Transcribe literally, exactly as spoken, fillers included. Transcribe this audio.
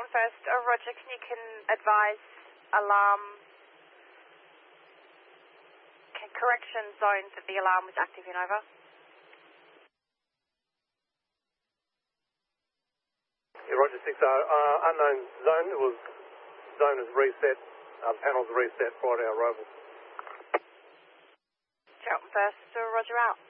First, uh, Roger, can you can advise alarm, can correction zones that the alarm was active in, over? Yeah, Roger, six oh. Uh, unknown zone, it was, zone is reset, uh, panels reset, right our rover. Charlton First, uh, Roger out.